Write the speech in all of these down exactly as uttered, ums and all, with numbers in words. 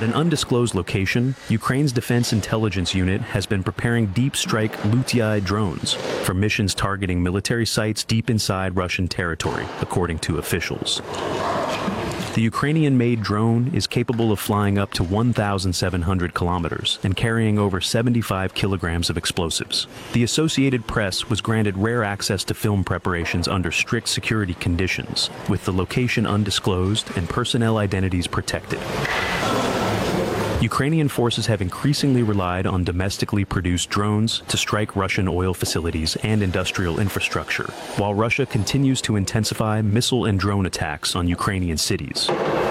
an undisclosed location, Ukraine's Defense Intelligence Unit has been preparing deep strike Lutyai drones for missions targeting military sites deep inside Russian territory, according to officials. The Ukrainian-made drone is capable of flying up to one thousand seven hundred kilometers and carrying over seventy-five kilograms of explosives. The Associated Press was granted rare access to film preparations under strict security conditions, with the location undisclosed and personnel identities protected. Ukrainian forces have increasingly relied on domestically produced drones to strike Russian oil facilities and industrial infrastructure, while Russia continues to intensify missile and drone attacks on Ukrainian cities.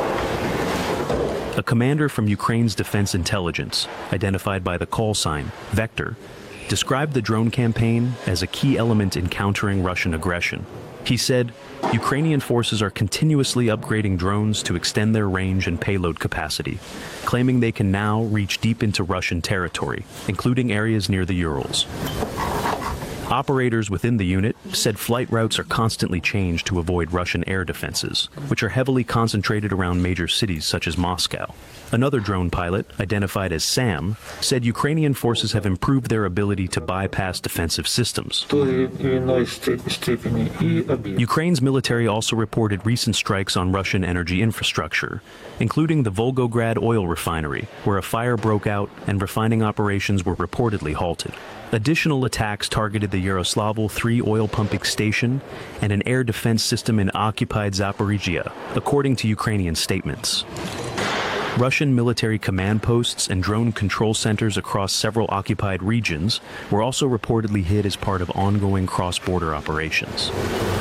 A commander from Ukraine's Defense Intelligence, identified by the call sign Vector, described the drone campaign as a key element in countering Russian aggression. He said, Ukrainian forces are continuously upgrading drones to extend their range and payload capacity, claiming they can now reach deep into Russian territory, including areas near the Urals. Operators within the unit said flight routes are constantly changed to avoid Russian air defenses, which are heavily concentrated around major cities such as Moscow. Another drone pilot, identified as Sam, said Ukrainian forces have improved their ability to bypass defensive systems. Ukraine's military also reported recent strikes on Russian energy infrastructure, including the Volgograd oil refinery, where a fire broke out and refining operations were reportedly halted. Additional attacks targeted the Yaroslavl three oil pumping station and an air defense system in occupied Zaporizhia, according to Ukrainian statements. Russian military command posts and drone control centers across several occupied regions were also reportedly hit as part of ongoing cross-border operations.